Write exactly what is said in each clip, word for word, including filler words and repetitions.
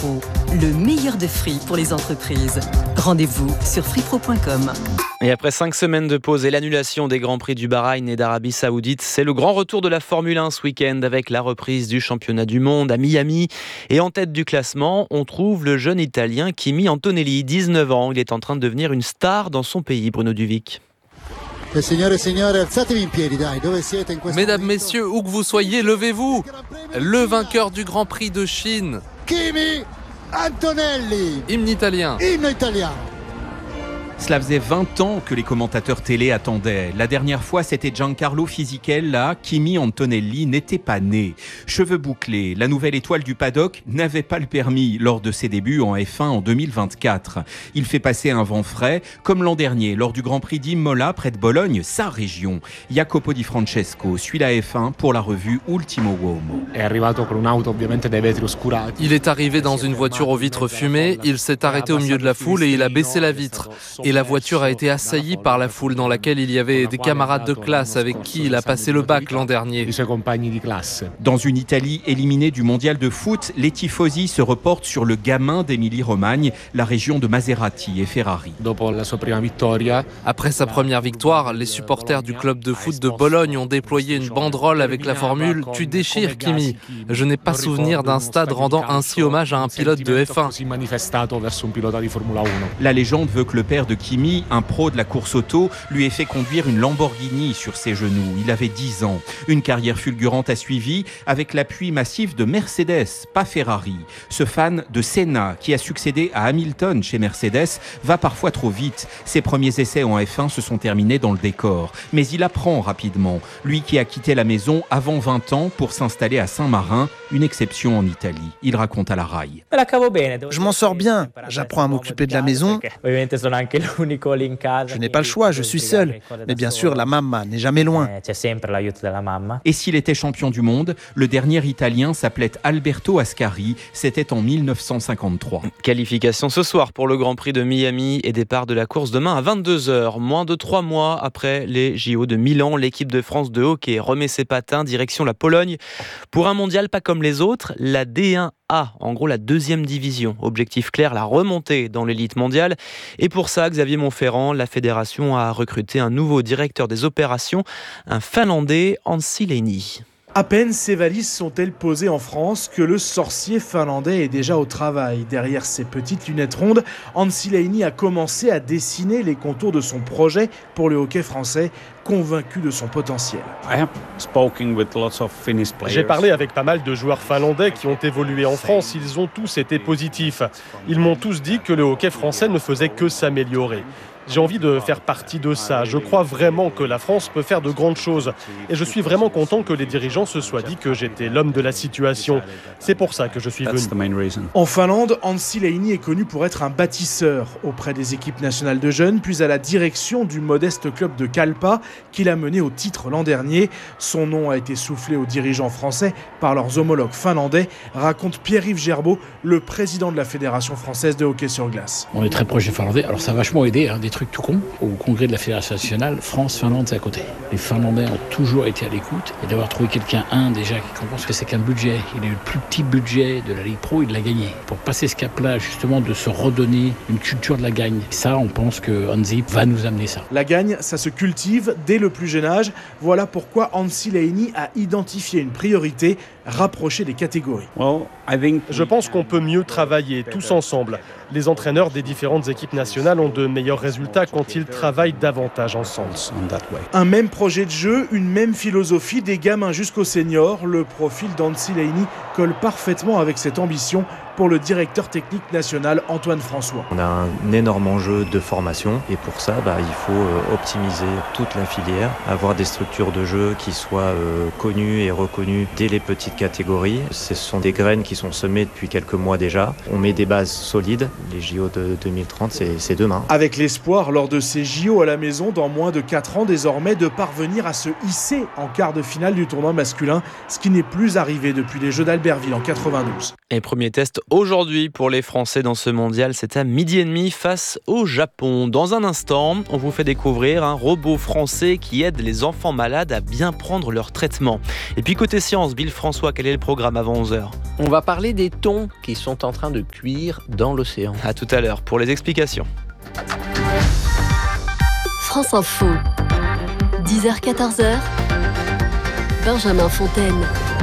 FreePro, le meilleur de free pour les entreprises. Rendez-vous sur free pro point com. Et après cinq semaines de pause et l'annulation des Grands Prix du Bahreïn et d'Arabie Saoudite, c'est le grand retour de la Formule un ce week-end avec la reprise du championnat du monde à Miami. Et en tête du classement, on trouve le jeune Italien Kimi Antonelli, dix-neuf ans. Il est en train de devenir une star dans son pays, Bruno Duvic. Mesdames, messieurs, où que vous soyez, levez-vous. Le vainqueur du Grand Prix de Chine, Kimi Antonelli. Hymne italien. Hymne italien. Cela faisait vingt ans que les commentateurs télé attendaient. La dernière fois, c'était Giancarlo Fisichella. Kimi Antonelli n'était pas né. Cheveux bouclés, la nouvelle étoile du paddock n'avait pas le permis lors de ses débuts en F un en deux mille vingt-quatre. Il fait passer un vent frais, comme l'an dernier, lors du Grand Prix d'Imola, près de Bologne, sa région. Jacopo Di Francesco suit la F un pour la revue Ultimo Uomo. Il est arrivé dans une voiture aux vitres fumées, il s'est arrêté au milieu de la foule et il a baissé la vitre. Et la voiture a été assaillie par la foule dans laquelle il y avait des camarades de classe avec qui il a passé le bac l'an dernier. Dans une Italie éliminée du mondial de foot, les tifosi se reportent sur le gamin d'Émilie-Romagne, la région de Maserati et Ferrari. Après sa première victoire, les supporters du club de foot de Bologne ont déployé une banderole avec la formule « Tu déchires, Kimi ». Je n'ai pas souvenir d'un stade rendant ainsi hommage à un pilote de F un. La légende veut que le père de Kimi, un pro de la course auto, lui ait fait conduire une Lamborghini sur ses genoux. Il avait dix ans. Une carrière fulgurante a suivi avec l'appui massif de Mercedes, pas Ferrari. Ce fan de Senna, qui a succédé à Hamilton chez Mercedes, va parfois trop vite. Ses premiers essais en F un se sont terminés dans le décor. Mais il apprend rapidement. Lui qui a quitté la maison avant vingt ans pour s'installer à Saint-Marin, une exception en Italie. Il raconte à la R A I. Je m'en sors bien. J'apprends à m'occuper de la maison. Je n'ai pas le choix, je suis seul. Mais bien sûr, la mamma n'est jamais loin. Et s'il était champion du monde, le dernier Italien s'appelait Alberto Ascari. C'était en mille neuf cent cinquante-trois. Qualification ce soir pour le Grand Prix de Miami et départ de la course demain à vingt-deux heures. Moins de trois mois après les J O de Milan, l'équipe de France de hockey remet ses patins direction la Pologne pour un mondial pas comme les autres, la D un A, en gros la deuxième division. Objectif clair, la remontée dans l'élite mondiale. Et pour ça, Xavier Monferrand, la fédération a recruté un nouveau directeur des opérations, un Finlandais, Anssi Leini. À peine ces valises sont-elles posées en France que le sorcier finlandais est déjà au travail. Derrière ses petites lunettes rondes, Anssi Leini a commencé à dessiner les contours de son projet pour le hockey français, convaincu de son potentiel. J'ai parlé avec pas mal de joueurs finlandais qui ont évolué en France. Ils ont tous été positifs. Ils m'ont tous dit que le hockey français ne faisait que s'améliorer. J'ai envie de faire partie de ça. Je crois vraiment que la France peut faire de grandes choses. Et je suis vraiment content que les dirigeants se soient dit que j'étais l'homme de la situation. C'est pour ça que je suis venu. En Finlande, Anssi Leini est connu pour être un bâtisseur auprès des équipes nationales de jeunes, puis à la direction du modeste club de Kalpa qu'il a mené au titre l'an dernier. Son nom a été soufflé aux dirigeants français par leurs homologues finlandais, raconte Pierre-Yves Gerbeau, le président de la Fédération française de hockey sur glace. On est très proche des Finlandais. Alors ça a vachement aidé, hein, des trucs tout con. Au congrès de la Fédération nationale, France-Finlande, c'est à côté. Les Finlandais ont toujours été à l'écoute. Et d'avoir trouvé quelqu'un, un, déjà, qui comprend ce que c'est qu'un budget. Il a eu le plus petit budget de la Ligue Pro, il l'a gagné. Pour passer ce cap-là, justement, de se redonner une culture de la gagne. Ça, on pense que Anssi va nous amener ça. La gagne, ça se cultive dès le plus jeune âge. Voilà pourquoi Anssi Leini a identifié une priorité, rapprocher des catégories. Je pense qu'on peut mieux travailler tous ensemble. Les entraîneurs des différentes équipes nationales ont de meilleurs résultats quand ils travaillent davantage ensemble. Un même projet de jeu, une même philosophie, des gamins jusqu'aux seniors. Le profil d'Anssi Leini colle parfaitement avec cette ambition pour le directeur technique national Antoine François. On a un énorme enjeu de formation et pour ça, bah, il faut euh, optimiser toute la filière, avoir des structures de jeu qui soient euh, connues et reconnues dès les petites catégories. Ce sont des graines qui sont semées depuis quelques mois déjà. On met des bases solides. Les J O de deux mille trente, c'est, c'est demain. Avec l'espoir espoir lors de ces J O à la maison dans moins de quatre ans désormais de parvenir à se hisser en quart de finale du tournoi masculin, ce qui n'est plus arrivé depuis les Jeux d'Albertville en quatre-vingt-douze. Et premier test aujourd'hui pour les Français dans ce mondial, c'est à midi et demi face au Japon. Dans un instant, on vous fait découvrir un robot français qui aide les enfants malades à bien prendre leur traitement. Et puis côté science, Bill François, quel est le programme avant onze heures ? On va parler des thons qui sont en train de cuire dans l'océan. À tout à l'heure pour les explications. France Info, dix heures quatorze heures, Benjamin Fontaine.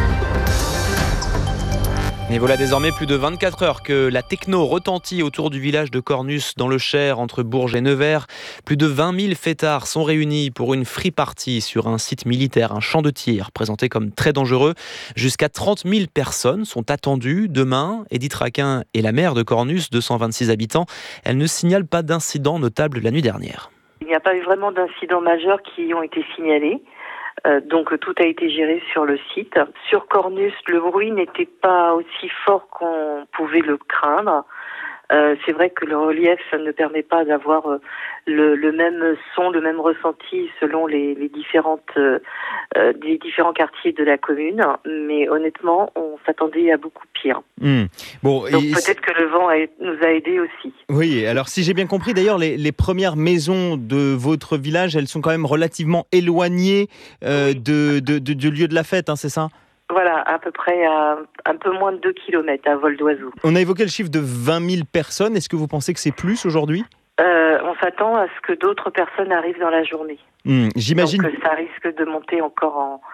Et voilà désormais plus de vingt-quatre heures que la techno retentit autour du village de Cornus dans le Cher, entre Bourges et Nevers. Plus de vingt mille fêtards sont réunis pour une free party sur un site militaire, un champ de tir présenté comme très dangereux. Jusqu'à trente mille personnes sont attendues demain. Edith Raquin est la maire de Cornus, deux cent vingt-six habitants. Elle ne signale pas d'incidents notables la nuit dernière. Il n'y a pas eu vraiment d'incidents majeurs qui ont été signalés. Euh, donc tout a été géré sur le site. Sur Cornus, le bruit n'était pas aussi fort qu'on pouvait le craindre. Euh, c'est vrai que le relief ne permet pas d'avoir euh, le, le même son, le même ressenti selon les, les différentes euh, euh, les différents quartiers de la commune. Mais honnêtement, on s'attendait à beaucoup pire. Mmh. Bon, Donc et... peut-être que le vent a, nous a aidés aussi. Oui, alors si j'ai bien compris, d'ailleurs, les, les premières maisons de votre village, elles sont quand même relativement éloignées euh, oui. de, de, de, du lieu de la fête, hein, c'est ça ? Voilà, à peu près à un peu moins de deux kilomètres à vol d'oiseau. On a évoqué le chiffre de vingt mille personnes. Est-ce que vous pensez que c'est plus aujourd'hui ? euh, On s'attend à ce que d'autres personnes arrivent dans la journée. Mmh, j'imagine. Donc ça risque de monter encore en,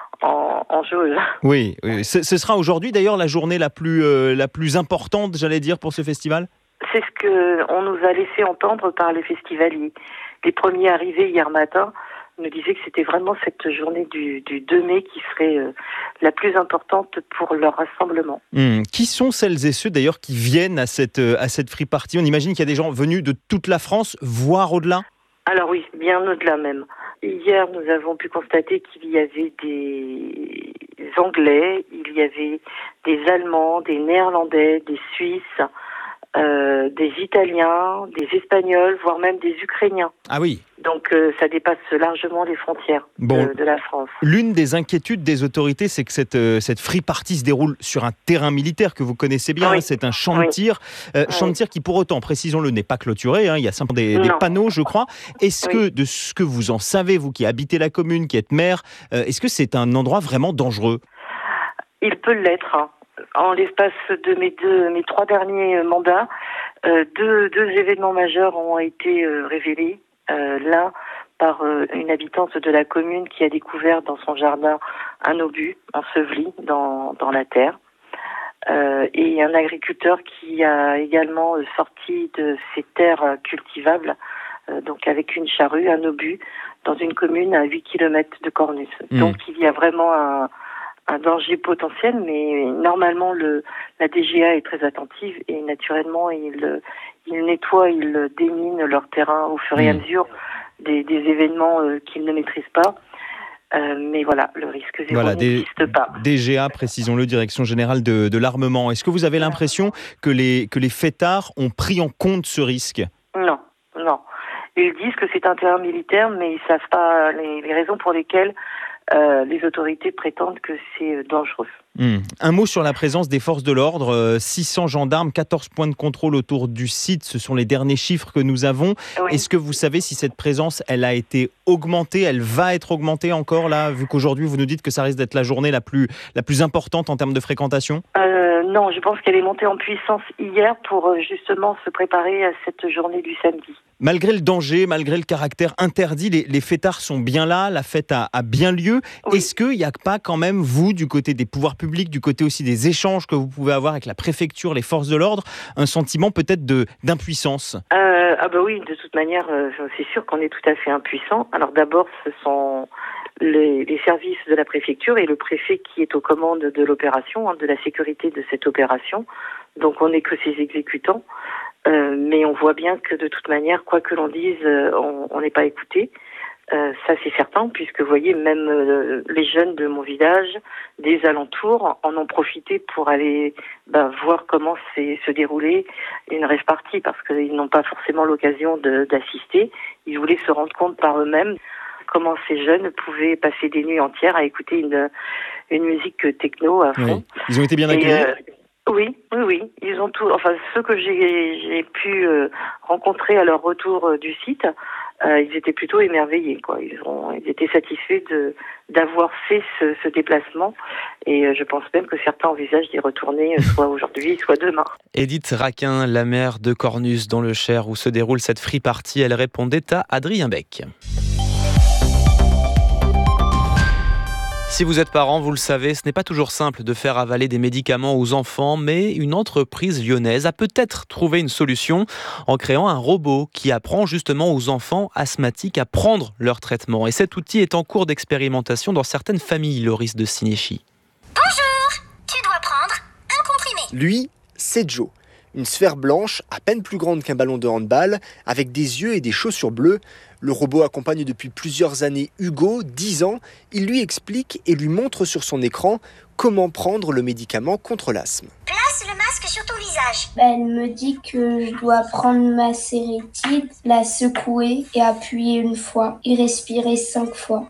en, en jauge. Oui, oui. Ce, ce sera aujourd'hui d'ailleurs la journée la plus, euh, la plus importante, j'allais dire, pour ce festival ? C'est ce qu'on nous a laissé entendre par les festivaliers. Les premiers arrivés hier matin nous disaient que c'était vraiment cette journée du, du deux mai qui serait euh, la plus importante pour leur rassemblement. Mmh. Qui sont celles et ceux d'ailleurs qui viennent à cette, à cette free party ? On imagine qu'il y a des gens venus de toute la France, voire au-delà ? Alors oui, bien au-delà même. Hier, nous avons pu constater qu'il y avait des Anglais, il y avait des Allemands, des Néerlandais, des Suisses, euh, des Italiens, des Espagnols, voire même des Ukrainiens. Ah oui. Donc euh, ça dépasse largement les frontières bon, de, de la France. L'une des inquiétudes des autorités, c'est que cette, euh, cette free party se déroule sur un terrain militaire que vous connaissez bien. Oui. Hein, c'est un champ oui. de tir. Euh, oui. Champ de tir qui, pour autant, précisons-le, n'est pas clôturé. Hein, il y a simplement des, des panneaux, je crois. Est-ce oui. que, de ce que vous en savez, vous qui habitez la commune, qui êtes maire, euh, est-ce que c'est un endroit vraiment dangereux ? Il peut l'être. Hein. En l'espace de mes, deux, mes trois derniers mandats, euh, deux, deux événements majeurs ont été euh, révélés. Euh, l'un par euh, une habitante de la commune qui a découvert dans son jardin un obus enseveli dans, dans la terre. Euh, et un agriculteur qui a également euh, sorti de ses terres cultivables, euh, donc avec une charrue, un obus, dans une commune à huit kilomètres de Cornus. Mmh. Donc il y a vraiment un, un danger potentiel, mais normalement le, la D G A est très attentive et naturellement il, il nettoie, il démine leur terrain au fur et à mesure des, des événements euh, qu'ils ne maîtrisent pas. Euh, mais voilà, le risque zéro voilà, n'existe des, pas. D G A, précisons-le, Direction Générale de, de l'Armement. Est-ce que vous avez l'impression que les, que les fêtards ont pris en compte ce risque ? Non, non. Ils disent que c'est un terrain militaire, mais ils ne savent pas les, les raisons pour lesquelles euh, les autorités prétendent que c'est dangereux. Mmh. Un mot sur la présence des forces de l'ordre, euh, six cents gendarmes, quatorze points de contrôle autour du site, ce sont les derniers chiffres que nous avons. Oui. Est-ce que vous savez si cette présence, elle a été augmentée, elle va être augmentée encore là, vu qu'aujourd'hui vous nous dites que ça risque d'être la journée la plus, la plus importante en termes de fréquentation ? euh, Non, je pense qu'elle est montée en puissance hier pour justement se préparer à cette journée du samedi. Malgré le danger, malgré le caractère interdit, les, les fêtards sont bien là, la fête a, a bien lieu. Oui. Est-ce qu'il n'y a pas quand même, vous, du côté des pouvoirs publics, du côté aussi des échanges que vous pouvez avoir avec la préfecture, les forces de l'ordre, un sentiment peut-être de, d'impuissance ? euh, Ah bah oui, de toute manière, euh, c'est sûr qu'on est tout à fait impuissant. Alors d'abord, ce sont les, les services de la préfecture et le préfet qui est aux commandes de l'opération, hein, de la sécurité de cette opération. Donc on n'est que ses exécutants. Euh, mais on voit bien que de toute manière, quoi que l'on dise, euh, on n'est pas écouté. Euh, ça c'est certain, puisque vous voyez, même euh, les jeunes de mon village, des alentours, en ont profité pour aller ben, voir comment c'est, se déroulait une rave party, parce qu'ils n'ont pas forcément l'occasion de, d'assister. Ils voulaient se rendre compte par eux-mêmes comment ces jeunes pouvaient passer des nuits entières à écouter une, une musique techno à fond. Oui. Ils ont été bien accueillis. Et, euh, Oui, oui, oui. Ils ont tout. Enfin, ceux que j'ai, j'ai pu euh, rencontrer à leur retour euh, du site, euh, ils étaient plutôt émerveillés, quoi. Ils ont, ils étaient satisfaits de d'avoir fait ce, ce déplacement, et euh, je pense même que certains envisagent d'y retourner, euh, soit aujourd'hui, soit demain. Édith Raquin, la maire de Cornus dans le Cher, où se déroule cette free party, elle répondait à Adrien Beck. Si vous êtes parent, vous le savez, ce n'est pas toujours simple de faire avaler des médicaments aux enfants, mais une entreprise lyonnaise a peut-être trouvé une solution en créant un robot qui apprend justement aux enfants asthmatiques à prendre leur traitement. Et cet outil est en cours d'expérimentation dans certaines familles, Loris de Sinéchy. Bonjour, tu dois prendre un comprimé. Lui, c'est Joe. Une sphère blanche, à peine plus grande qu'un ballon de handball, avec des yeux et des chaussures bleues. Le robot accompagne depuis plusieurs années Hugo, dix ans. Il lui explique et lui montre sur son écran comment prendre le médicament contre l'asthme. Place le masque sur ton visage. Bah, elle me dit que je dois prendre ma sérétide, la secouer et appuyer une fois et respirer cinq fois.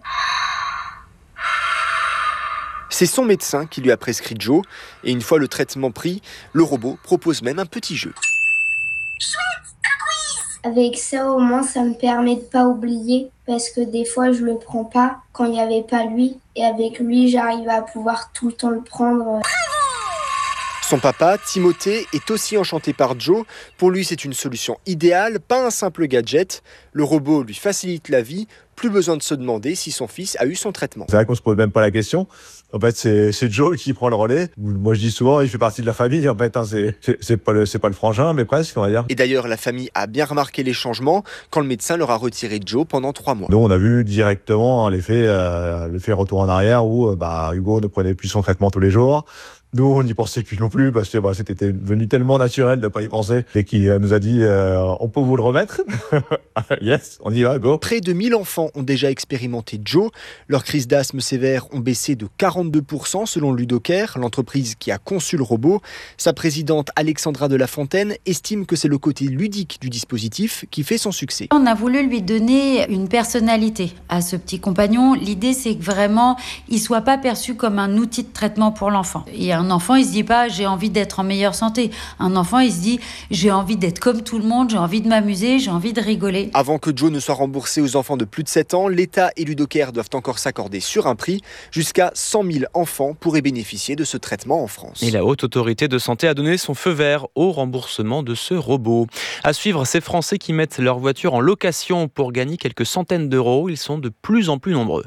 C'est son médecin qui lui a prescrit Joe, et une fois le traitement pris, le robot propose même un petit jeu. Chouette, un quiz! Avec ça, au moins, ça me permet de pas oublier, parce que des fois, je le prends pas quand il n'y avait pas lui, et avec lui, j'arrive à pouvoir tout le temps le prendre. Son papa, Timothée, est aussi enchanté par Joe. Pour lui, c'est une solution idéale, pas un simple gadget. Le robot lui facilite la vie, plus besoin de se demander si son fils a eu son traitement. C'est vrai qu'on se pose même pas la question. En fait, c'est, c'est Joe qui prend le relais. Moi, je dis souvent, il fait partie de la famille. En fait, hein, c'est, c'est, c'est pas le, c'est pas le frangin, mais presque, on va dire. Et d'ailleurs, la famille a bien remarqué les changements quand le médecin leur a retiré Joe pendant trois mois. Nous, on a vu directement l'effet, euh, l'effet retour en arrière où, bah, Hugo ne prenait plus son traitement tous les jours. Nous, on n'y pensait plus non plus parce que bah, c'était devenu tellement naturel de ne pas y penser et qui euh, nous a dit euh, on peut vous le remettre. Yes, on y va, go. Près de mille enfants ont déjà expérimenté Joe. Leurs crises d'asthme sévères ont baissé de quarante-deux pour cent selon Ludocare, l'entreprise qui a conçu le robot. Sa présidente Alexandra de la Fontaine estime que c'est le côté ludique du dispositif qui fait son succès. On a voulu lui donner une personnalité à ce petit compagnon. L'idée, c'est que vraiment, il soit pas perçu comme un outil de traitement pour l'enfant. Il y a Un enfant, il se dit pas j'ai envie d'être en meilleure santé. Un enfant, il se dit j'ai envie d'être comme tout le monde, j'ai envie de m'amuser, j'ai envie de rigoler. Avant que Joe ne soit remboursé aux enfants de plus de sept ans, l'État et Ludocare doivent encore s'accorder sur un prix. Jusqu'à cent mille enfants pourraient bénéficier de ce traitement en France. Et la Haute Autorité de Santé a donné son feu vert au remboursement de ce robot. À suivre, ces Français qui mettent leur voiture en location pour gagner quelques centaines d'euros. Ils sont de plus en plus nombreux.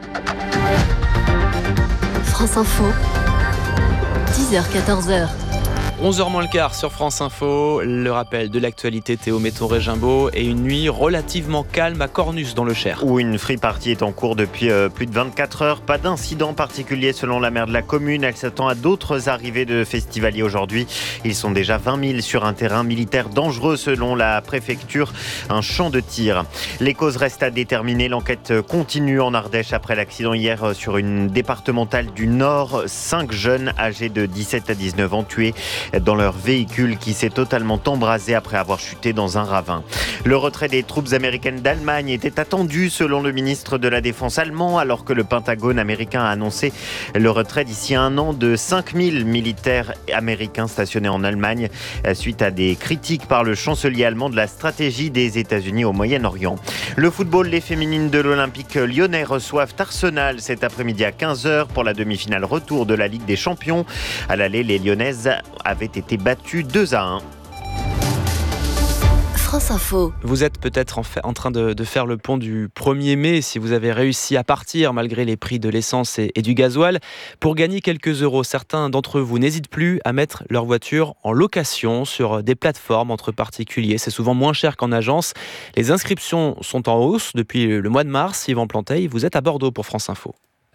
France Info. dix heures quatorze heures. onze heures moins le quart sur France Info, le rappel de l'actualité Théo Méton-Régimbaud et une nuit relativement calme à Cornus dans le Cher. Où une free party est en cours depuis euh, plus de vingt-quatre heures. Pas d'incident particulier selon la maire de la commune. Elle s'attend à d'autres arrivées de festivaliers aujourd'hui. Ils sont déjà vingt mille sur un terrain militaire dangereux selon la préfecture, un champ de tir. Les causes restent à déterminer. L'enquête continue en Ardèche après l'accident hier sur une départementale du Nord. Cinq jeunes âgés de dix-sept à dix-neuf ans tués dans leur véhicule qui s'est totalement embrasé après avoir chuté dans un ravin. Le retrait des troupes américaines d'Allemagne était attendu selon le ministre de la Défense allemand, alors que le Pentagone américain a annoncé le retrait d'ici un an de cinq mille militaires américains stationnés en Allemagne suite à des critiques par le chancelier allemand de la stratégie des États-Unis au Moyen-Orient. Le football, les féminines de l'Olympique lyonnais reçoivent Arsenal cet après-midi à quinze heures pour la demi-finale retour de la Ligue des Champions. À l'aller, les Lyonnaises avaient été battues deux à un. France Info. Vous êtes peut-être en, fa- en train de, de faire le pont du premier mai si vous avez réussi à partir malgré les prix de l'essence et, et du gasoil. Pour gagner quelques euros, certains d'entre vous n'hésitent plus à mettre leur voiture en location sur des plateformes entre particuliers. C'est souvent moins cher qu'en agence. Les inscriptions sont en hausse depuis le mois de mars. Yvan Planteil, vous êtes à Bordeaux pour France Info.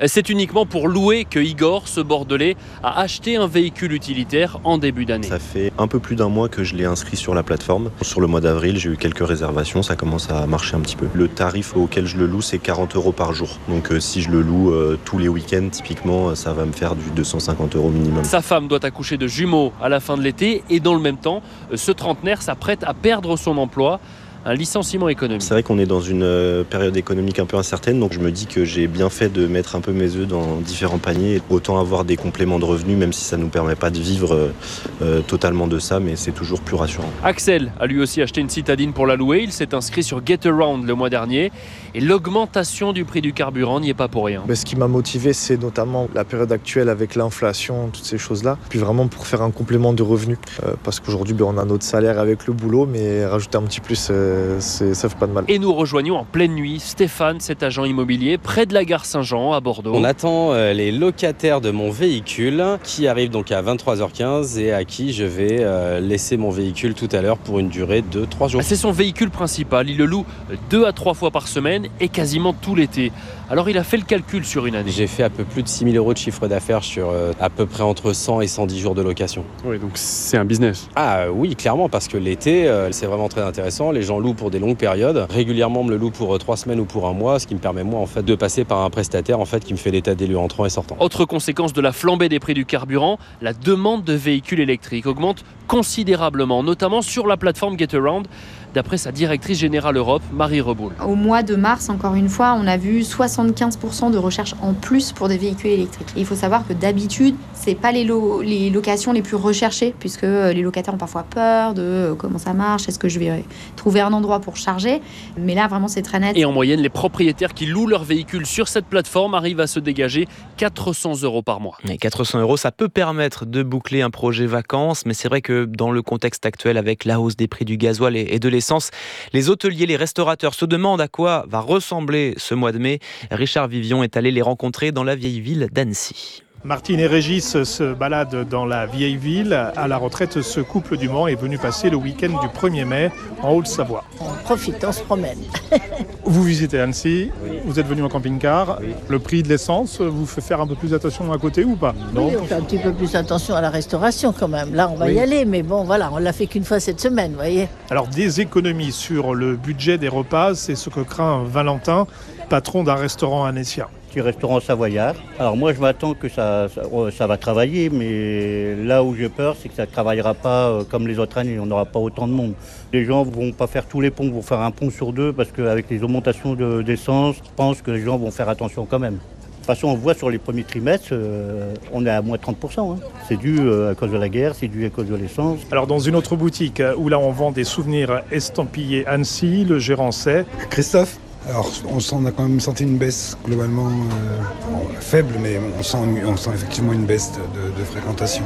C'est uniquement pour louer que Igor, ce Bordelais, a acheté un véhicule utilitaire en début d'année. Ça fait un peu plus d'un mois que je l'ai inscrit sur la plateforme. Sur le mois d'avril, j'ai eu quelques réservations, ça commence à marcher un petit peu. Le tarif auquel je le loue, c'est quarante euros par jour. Donc euh, si je le loue euh, tous les week-ends, typiquement, ça va me faire du deux cent cinquante euros minimum. Sa femme doit accoucher de jumeaux à la fin de l'été et dans le même temps, ce trentenaire s'apprête à perdre son emploi. Un licenciement économique. C'est vrai qu'on est dans une période économique un peu incertaine, donc je me dis que j'ai bien fait de mettre un peu mes œufs dans différents paniers. Autant avoir des compléments de revenus, même si ça ne nous permet pas de vivre euh, totalement de ça, mais c'est toujours plus rassurant. Axel a lui aussi acheté une citadine pour la louer. Il s'est inscrit sur Getaround le mois dernier. Et l'augmentation du prix du carburant n'y est pas pour rien. Mais ce qui m'a motivé, c'est notamment la période actuelle avec l'inflation, toutes ces choses-là. Puis vraiment pour faire un complément de revenus. Euh, parce qu'aujourd'hui, ben, on a notre salaire avec le boulot, mais rajouter un petit plus, euh, c'est, ça fait pas de mal. Et nous rejoignons en pleine nuit Stéphane, cet agent immobilier, près de la gare Saint-Jean à Bordeaux. On attend euh, les locataires de mon véhicule qui arrivent donc à vingt-trois heures quinze et à qui je vais euh, laisser mon véhicule tout à l'heure pour une durée de trois jours. C'est son véhicule principal. Il le loue deux à trois fois par semaine et quasiment tout l'été. Alors il a fait le calcul sur une année. J'ai fait un peu plus de six mille euros de chiffre d'affaires sur euh, à peu près entre cent et cent dix jours de location. Oui, donc c'est un business. Ah oui, clairement, parce que l'été, euh, c'est vraiment très intéressant. Les gens louent pour des longues périodes. Régulièrement, on me le loue pour euh, trois semaines ou pour un mois, ce qui me permet moi en fait de passer par un prestataire en fait qui me fait l'état des lieux entrant et sortant. Autre conséquence de la flambée des prix du carburant, la demande de véhicules électriques augmente considérablement, notamment sur la plateforme Getaround. D'après sa directrice générale Europe, Marie Reboul. Au mois de mars, encore une fois, on a vu soixante-quinze pour cent de recherche en plus pour des véhicules électriques. Et il faut savoir que d'habitude, c'est pas les, lo- les locations les plus recherchées, puisque les locataires ont parfois peur de comment ça marche, est-ce que je vais trouver un endroit pour charger. Mais là, vraiment, c'est très net. Et en moyenne, les propriétaires qui louent leur véhicule sur cette plateforme arrivent à se dégager quatre cents euros par mois. Et quatre cents euros, ça peut permettre de boucler un projet vacances, mais c'est vrai que dans le contexte actuel, avec la hausse des prix du gasoil et de l'essence, les hôteliers, les restaurateurs se demandent à quoi va ressembler ce mois de mai. Richard Vivion est allé les rencontrer dans la vieille ville d'Annecy. Martine et Régis se baladent dans la vieille ville. À la retraite, ce couple du Mans est venu passer le week-end du premier mai en Haute-Savoie. On profite, on se promène. Vous visitez Annecy, oui. Vous êtes venu en camping-car. Oui. Le prix de l'essence vous fait faire un peu plus attention à côté ou pas? Non. Oui, on fait un petit peu plus attention à la restauration quand même. Là, on va oui. y aller, mais bon, voilà, on l'a fait qu'une fois cette semaine, vous voyez. Alors, des économies sur le budget des repas, c'est ce que craint Valentin, patron d'un restaurant annécien. Restaurant savoyard. Alors moi je m'attends que ça, ça, ça va travailler, mais là où j'ai peur c'est que ça ne travaillera pas comme les autres années, on n'aura pas autant de monde. Les gens ne vont pas faire tous les ponts, vont faire un pont sur deux parce qu'avec les augmentations de, d'essence, je pense que les gens vont faire attention quand même. De toute façon on voit sur les premiers trimestres, euh, on est à moins trente pour cent. Hein. C'est dû euh, à cause de la guerre, c'est dû à cause de l'essence. Alors dans une autre boutique où là on vend des souvenirs estampillés Annecy, le gérant c'est Christophe. Alors, on, sent, on a quand même senti une baisse globalement euh, bon, faible, mais on sent, on sent effectivement une baisse de, de, de fréquentation.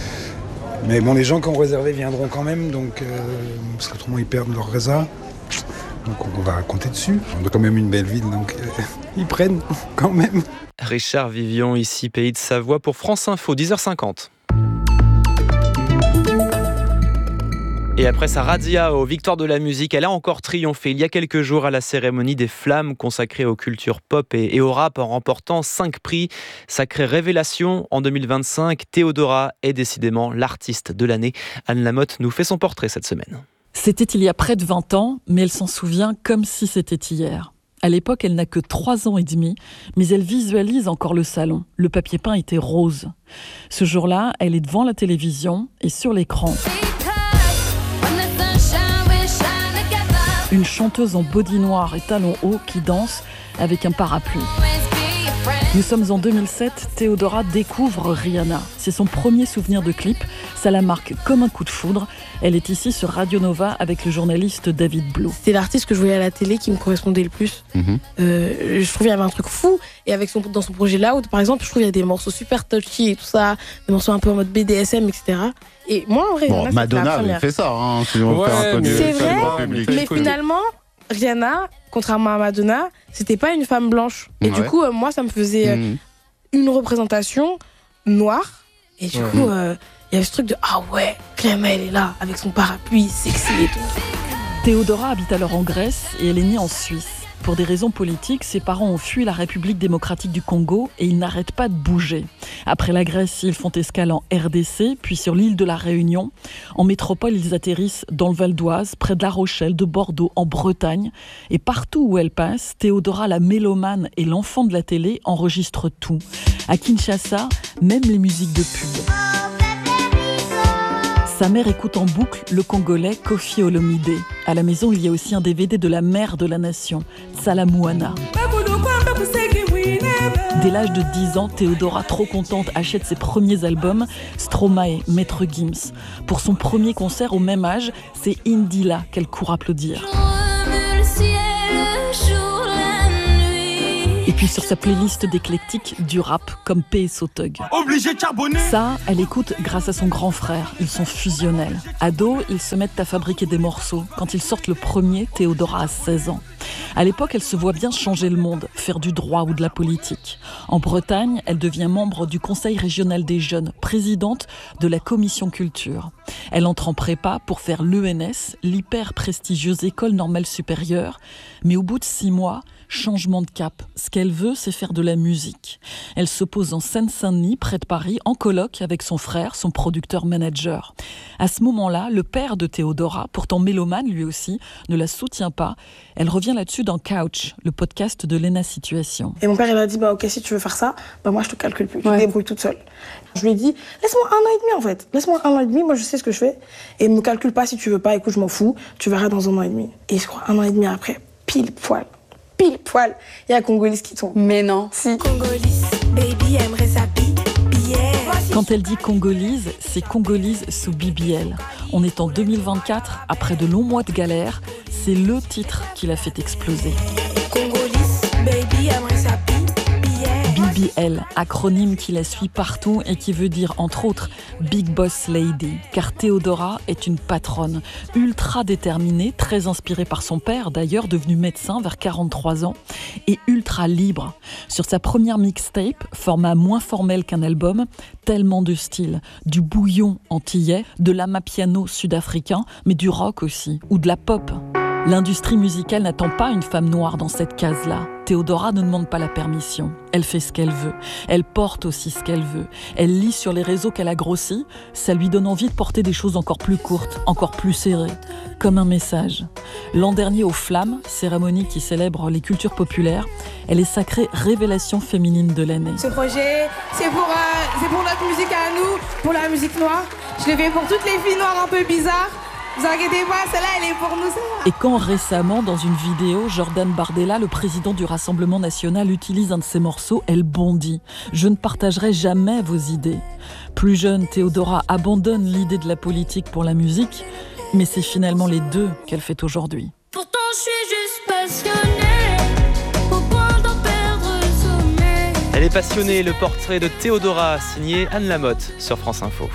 Mais bon, les gens qui ont réservé viendront quand même, donc, euh, parce qu'autrement ils perdent leur résa. Donc on va compter dessus. On a quand même une belle ville, donc euh, ils prennent quand même. Richard Vivion, ici Pays de Savoie pour France Info, dix heures cinquante. Et après sa razzia aux Victoires de la musique, elle a encore triomphé il y a quelques jours à la cérémonie des Flammes consacrée aux cultures pop et au rap en remportant cinq prix. Sacrée révélation en deux mille vingt-cinq, Théodora est décidément l'artiste de l'année. Anne Lamotte nous fait son portrait cette semaine. C'était il y a près de vingt ans, mais elle s'en souvient comme si c'était hier. À l'époque, elle n'a que trois ans et demi, mais elle visualise encore le salon. Le papier peint était rose. Ce jour-là, elle est devant la télévision et sur l'écran, une chanteuse en body noir et talons hauts qui danse avec un parapluie. Nous sommes en deux mille sept, Théodora découvre Rihanna. C'est son premier souvenir de clip, ça la marque comme un coup de foudre. Elle est ici sur Radio Nova avec le journaliste David Blue. C'est l'artiste que je voyais à la télé qui me correspondait le plus. Mm-hmm. Euh, je trouve qu'il y avait un truc fou. Et avec son, dans son projet Loud, par exemple, je trouve qu'il y a des morceaux super touchy et tout ça, des morceaux un peu en mode B D S M, et cetera. Et moi, en vrai, bon, Rihanna, Madonna avait fait ça. Hein, si on ouais, fait un peu c'est de, vrai, mais, mais finalement, Rihanna, contrairement à Madonna, c'était pas une femme blanche. Et ouais. du coup, euh, moi, ça me faisait mmh. une représentation noire. Et du ouais. coup, il euh, y avait ce truc de ah ouais, Clément, elle est là, avec son parapluie, sexy et tout. Théodora habite alors en Grèce et elle est née en Suisse. Pour des raisons politiques, ses parents ont fui la République démocratique du Congo et ils n'arrêtent pas de bouger. Après la Grèce, ils font escale en R D C, puis sur l'île de la Réunion. En métropole, ils atterrissent dans le Val d'Oise, près de La Rochelle, de Bordeaux, en Bretagne. Et partout où elle passe, Théodora, la mélomane et l'enfant de la télé, enregistrent tout. À Kinshasa, même les musiques de pub. Sa mère écoute en boucle le Congolais Koffi Olomide. À la maison, il y a aussi un D V D de la mère de la nation, Salamouana. Dès l'âge de dix ans, Théodora, trop contente, achète ses premiers albums, Stromae, Maître Gims. Pour son premier concert au même âge, c'est Indila qu'elle court applaudir. Et puis sur sa playlist d'éclectique, du rap comme P S O Thug. Obligé de charbonner. Ça, elle écoute grâce à son grand frère. Ils sont fusionnels. Ados, ils se mettent à fabriquer des morceaux. Quand ils sortent le premier, Théodora a seize ans. À l'époque, elle se voit bien changer le monde, faire du droit ou de la politique. En Bretagne, elle devient membre du Conseil régional des jeunes, présidente de la commission culture. Elle entre en prépa pour faire l'E N S, l'hyper prestigieuse école normale supérieure. Mais au bout de six mois, changement de cap. Ce qu'elle veut, c'est faire de la musique. Elle se pose en Seine-Saint-Denis, près de Paris, en coloc avec son frère, son producteur-manager. À ce moment-là, le père de Théodora, pourtant mélomane lui aussi, ne la soutient pas. Elle revient là-dessus dans Couch, le podcast de Lena Situation. Et mon père, il m'a dit, bah ok, si tu veux faire ça, bah moi je te calcule plus, tu te débrouilles toute seule. Je lui ai dit, laisse-moi un an et demi en fait, laisse-moi un an et demi, moi je sais ce que je fais. Et me calcule pas si tu veux pas, écoute, je m'en fous, tu verras dans un an et demi. Et je crois un an et demi après, pile poil. Pile poil, il y a Congolis qui tombe. Mais non. Si. Congolis, baby aimerait sa B B L. Quand elle dit Congolise, c'est Congolise sous B B L. On est en deux mille vingt-quatre, après de longs mois de galère, c'est le titre qui l'a fait exploser. Congolis, baby aimerait sa B B L. B B L, acronyme qui la suit partout et qui veut dire entre autres Big Boss Lady, car Théodora est une patronne, ultra déterminée, très inspirée par son père d'ailleurs, devenu médecin vers quarante-trois ans, et ultra libre. Sur sa première mixtape, format moins formel qu'un album, tellement de styles, du bouillon antillais, de l'amapiano sud-africain, mais du rock aussi, ou de la pop. L'industrie musicale n'attend pas une femme noire dans cette case-là. Théodora ne demande pas la permission. Elle fait ce qu'elle veut. Elle porte aussi ce qu'elle veut. Elle lit sur les réseaux qu'elle a grossi. Ça lui donne envie de porter des choses encore plus courtes, encore plus serrées. Comme un message. L'an dernier au Flammes, cérémonie qui célèbre les cultures populaires, elle est sacrée révélation féminine de l'année. Ce projet, c'est pour, euh, c'est pour notre musique à nous, pour la musique noire. Je l'ai fait pour toutes les filles noires un peu bizarres. Vous inquiétez pas, celle-là, elle est pour nous, celle-là. Et quand récemment, dans une vidéo, Jordan Bardella, le président du Rassemblement national, utilise un de ses morceaux, elle bondit. Je ne partagerai jamais vos idées. Plus jeune, Théodora abandonne l'idée de la politique pour la musique, mais c'est finalement les deux qu'elle fait aujourd'hui. Pourtant, je suis juste passionnée, au point d'en perdre le sommeil. Elle est passionnée, le portrait de Théodora, signé Anne Lamotte sur France Info.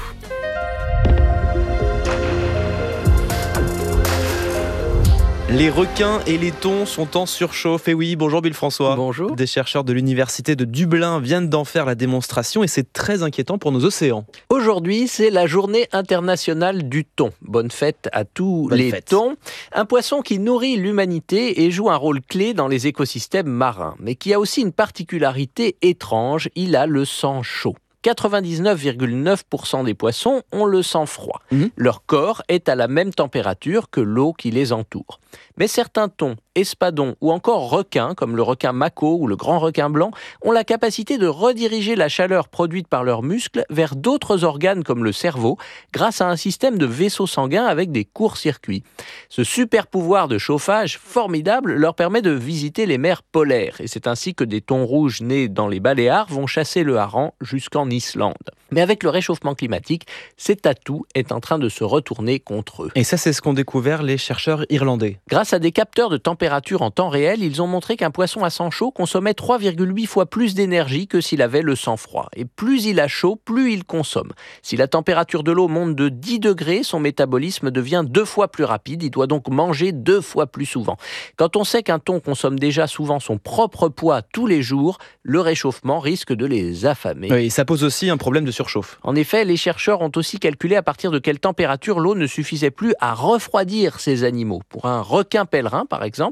Les requins et les thons sont en surchauffe. Et oui, bonjour Bill François. Bonjour. Des chercheurs de l'université de Dublin viennent d'en faire la démonstration et c'est très inquiétant pour nos océans. Aujourd'hui, c'est la journée internationale du thon. Bonne fête à tous Bonne les fête. thons. Un poisson qui nourrit l'humanité et joue un rôle clé dans les écosystèmes marins, mais qui a aussi une particularité étrange, il a le sang chaud. quatre-vingt-dix-neuf virgule neuf pour cent des poissons ont le sang froid. Mmh. Leur corps est à la même température que l'eau qui les entoure. Mais certains thons, espadons ou encore requins, comme le requin mako ou le grand requin blanc, ont la capacité de rediriger la chaleur produite par leurs muscles vers d'autres organes comme le cerveau, grâce à un système de vaisseaux sanguins avec des courts-circuits. Ce super pouvoir de chauffage formidable leur permet de visiter les mers polaires. Et c'est ainsi que des thons rouges nés dans les Baléares vont chasser le hareng jusqu'en Islande. Mais avec le réchauffement climatique, cet atout est en train de se retourner contre eux. Et ça, c'est ce qu'ont découvert les chercheurs irlandais. Grâce à des capteurs de température en temps réel, ils ont montré qu'un poisson à sang chaud consommait trois virgule huit fois plus d'énergie que s'il avait le sang froid. Et plus il a chaud, plus il consomme. Si la température de l'eau monte de dix degrés, son métabolisme devient deux fois plus rapide. Il doit donc manger deux fois plus souvent. Quand on sait qu'un thon consomme déjà souvent son propre poids tous les jours, le réchauffement risque de les affamer. Oui, ça pose aussi un problème de surchauffe. En effet, les chercheurs ont aussi calculé à partir de quelle température l'eau ne suffisait plus à refroidir ces animaux. Pour un requin pèlerin, par exemple,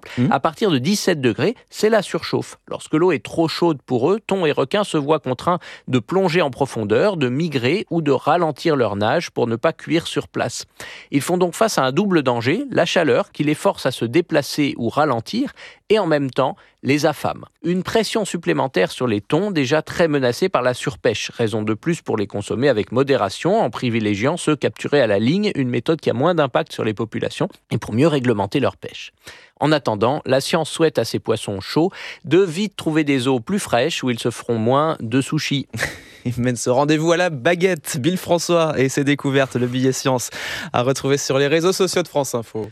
exemple. Mmh. À partir de dix-sept degrés, c'est la surchauffe. Lorsque l'eau est trop chaude pour eux, thon et requins se voient contraints de plonger en profondeur, de migrer ou de ralentir leur nage pour ne pas cuire sur place. Ils font donc face à un double danger, la chaleur qui les force à se déplacer ou ralentir et en même temps les affame. Une pression supplémentaire sur les thons déjà très menacés par la surpêche, raison de plus pour les consommer avec modération en privilégiant ceux capturés à la ligne, une méthode qui a moins d'impact sur les populations et pour mieux réglementer leur pêche. En attendant, la science souhaite à ces poissons chauds de vite trouver des eaux plus fraîches où ils se feront moins de sushis. Il mène ce rendez-vous à la baguette. Bill François et ses découvertes, le billet science, à retrouver sur les réseaux sociaux de France Info.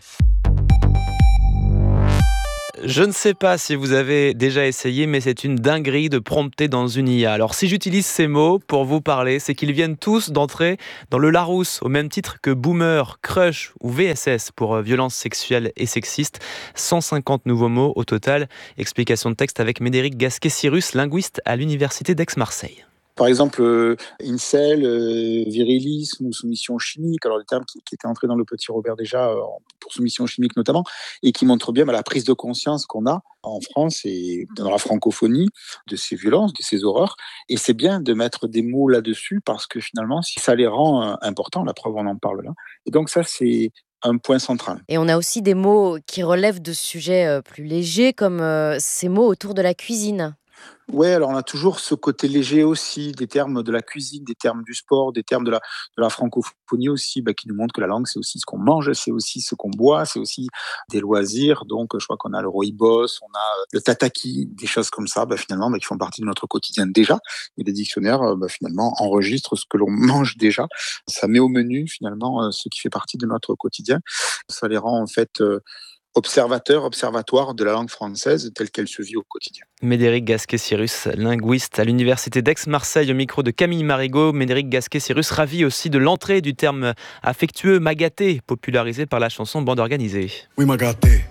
Je ne sais pas si vous avez déjà essayé, mais c'est une dinguerie de prompter dans une I A. Alors si j'utilise ces mots pour vous parler, c'est qu'ils viennent tous d'entrer dans le Larousse, au même titre que Boomer, Crush ou V S S pour violences sexuelles et sexistes. cent cinquante nouveaux mots au total. Explication de texte avec Médéric Gasquet-Cyrus, linguiste à l'Université d'Aix-Marseille. Par exemple, euh, incel, euh, virilisme ou soumission chimique, alors des termes qui, qui étaient entrés dans le petit Robert déjà, euh, pour soumission chimique notamment, et qui montrent bien bah, la prise de conscience qu'on a en France et dans la francophonie de ces violences, de ces horreurs. Et c'est bien de mettre des mots là-dessus parce que finalement, ça les rend euh, importants, la preuve on en parle là. Et donc ça, c'est un point central. Et on a aussi des mots qui relèvent de sujets euh, plus légers, comme euh, ces mots autour de la cuisine. Oui, alors on a toujours ce côté léger aussi, des termes de la cuisine, des termes du sport, des termes de la, de la francophonie aussi, bah, qui nous montrent que la langue, c'est aussi ce qu'on mange, c'est aussi ce qu'on boit, c'est aussi des loisirs. Donc, je crois qu'on a le rooibos, on a le tataki, des choses comme ça, bah, finalement, bah, qui font partie de notre quotidien déjà. Et les dictionnaires, bah, finalement, enregistrent ce que l'on mange déjà. Ça met au menu, finalement, ce qui fait partie de notre quotidien. Ça les rend, en fait... Euh, observateur, observatoire de la langue française telle qu'elle se vit au quotidien. Médéric Gasquet-Cyrus, linguiste à l'Université d'Aix-Marseille, au micro de Camille Marigot. Médéric Gasquet-Cyrus, ravi aussi de l'entrée du terme affectueux magaté, popularisé par la chanson Bande organisée. Oui, magaté.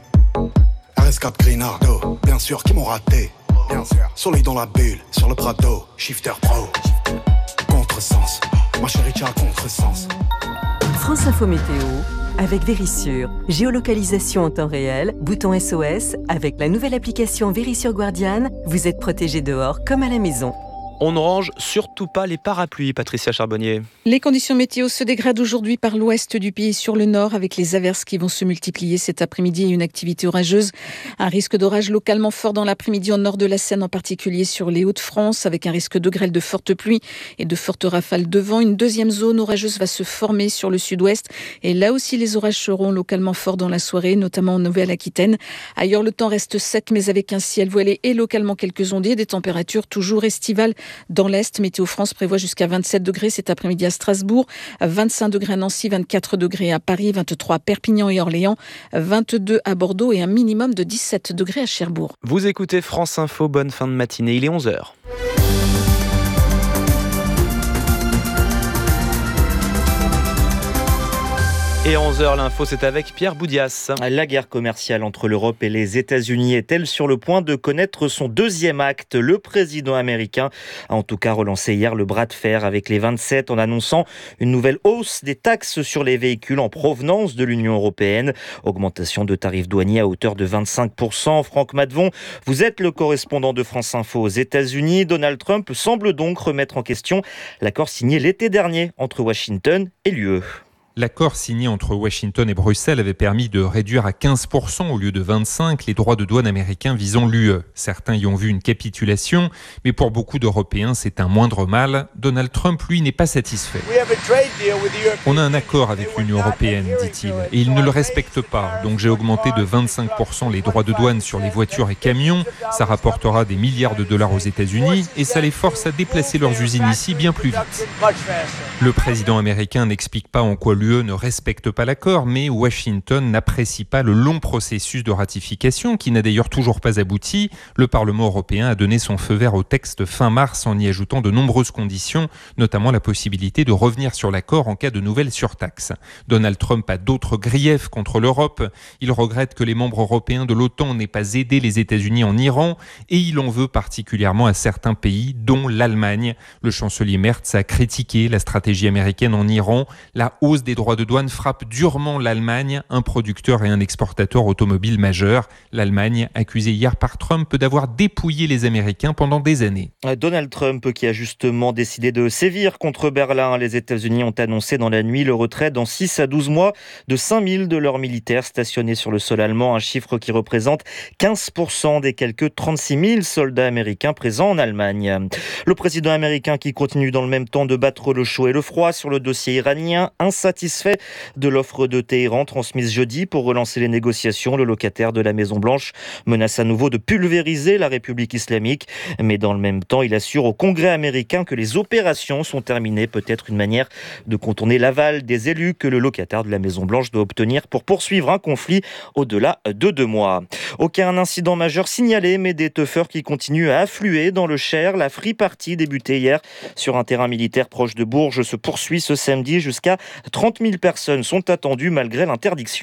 R S quatre Grinardo, bien sûr, qui m'ont raté. Bien sûr. Soleil dans la bulle, sur le Prado, Shifter Pro. Contresens, ma chérie, tu as contresens. France Info Météo. Avec Vérissure, géolocalisation en temps réel, bouton S O S, avec la nouvelle application Vérissure Guardian, vous êtes protégé dehors comme à la maison. On ne range surtout pas les parapluies, Patricia Charbonnier. Les conditions météo se dégradent aujourd'hui par l'ouest du pays sur le nord, avec les averses qui vont se multiplier cet après-midi et une activité orageuse. Un risque d'orage localement fort dans l'après-midi au nord de la Seine, en particulier sur les Hauts-de-France, avec un risque de grêle, de fortes pluies et de fortes rafales de vent. Une deuxième zone orageuse va se former sur le sud-ouest. Et là aussi, les orages seront localement forts dans la soirée, notamment en Nouvelle-Aquitaine. Ailleurs, le temps reste sec, mais avec un ciel voilé et localement quelques ondiers, des températures toujours estivales. Dans l'Est, Météo France prévoit jusqu'à vingt-sept degrés cet après-midi à Strasbourg, vingt-cinq degrés à Nancy, vingt-quatre degrés à Paris, vingt-trois à Perpignan et Orléans, vingt-deux à Bordeaux et un minimum de dix-sept degrés à Cherbourg. Vous écoutez France Info, bonne fin de matinée, il est onze heures. Et à onze heures, l'info, c'est avec Pierre Boudias. La guerre commerciale entre l'Europe et les États-Unis est-elle sur le point de connaître son deuxième acte ? Le président américain a en tout cas relancé hier le bras de fer avec les vingt-sept en annonçant une nouvelle hausse des taxes sur les véhicules en provenance de l'Union européenne. Augmentation de tarifs douaniers à hauteur de vingt-cinq pour cent. Franck Madvon, vous êtes le correspondant de France Info aux États-Unis. Donald Trump semble donc remettre en question l'accord signé l'été dernier entre Washington et l'U E. L'accord signé entre Washington et Bruxelles avait permis de réduire à quinze pour cent au lieu de vingt-cinq les droits de douane américains visant l'U E. Certains y ont vu une capitulation, mais pour beaucoup d'Européens, c'est un moindre mal. Donald Trump, lui, n'est pas satisfait. On a un accord avec l'Union européenne, dit-il, et ils ne le respectent pas. Donc j'ai augmenté de vingt-cinq pour cent les droits de douane sur les voitures et camions. Ça rapportera des milliards de dollars aux États-Unis et ça les force à déplacer leurs usines ici bien plus vite. Le président américain n'explique pas en quoi l'U E ne respecte pas l'accord, mais Washington n'apprécie pas le long processus de ratification qui n'a d'ailleurs toujours pas abouti. Le Parlement européen a donné son feu vert au texte fin mars en y ajoutant de nombreuses conditions, notamment la possibilité de revenir sur l'accord en cas de nouvelles surtaxes. Donald Trump a d'autres griefs contre l'Europe. Il regrette que les membres européens de l'OTAN n'aient pas aidé les États-Unis en Iran et il en veut particulièrement à certains pays, dont l'Allemagne. Le chancelier Merz a critiqué la stratégie américaine en Iran, la hausse des les droits de douane frappent durement l'Allemagne, un producteur et un exportateur automobile majeur. L'Allemagne, accusée hier par Trump d'avoir dépouillé les Américains pendant des années. Donald Trump qui a justement décidé de sévir contre Berlin. Les États-Unis ont annoncé dans la nuit le retrait dans six à douze mois de cinq mille de leurs militaires stationnés sur le sol allemand, un chiffre qui représente quinze pour cent des quelques trente-six mille soldats américains présents en Allemagne. Le président américain qui continue dans le même temps de battre le chaud et le froid sur le dossier iranien, insatisfait de l'offre de Téhéran transmise jeudi pour relancer les négociations. Le locataire de la Maison-Blanche menace à nouveau de pulvériser la République islamique. Mais dans le même temps, il assure au Congrès américain que les opérations sont terminées. Peut-être une manière de contourner l'aval des élus que le locataire de la Maison-Blanche doit obtenir pour poursuivre un conflit au-delà de deux mois. Aucun incident majeur signalé, mais des teufeurs qui continuent à affluer dans le Cher. La free party débutée hier sur un terrain militaire proche de Bourges se poursuit ce samedi. Jusqu'à trente mille personnes sont attendues malgré l'interdiction.